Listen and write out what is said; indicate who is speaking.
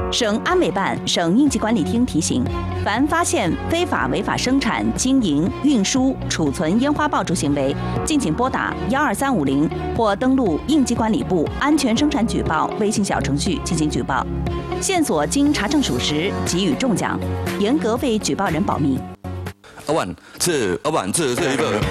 Speaker 1: 省安委办、省应急管理厅提醒：凡发现非法违法生产、经营、运输、储存烟花爆竹行为，敬请拨打12350或登录应急管理部安全生产举报微信小程序进行举报。线索经查证属实，给予重奖，严格为举报人保密。
Speaker 2: 1、2、1、2、这一个。